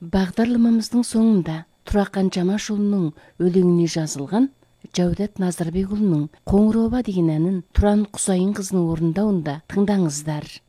Бағдарламамыздың соңында Туракан Жамашұлының өлеңіне жазылған Жаудат Назарбекұлының Қоңыр оба деген әнін Туран Құсайын қызының орындауында тыңдаңыздар.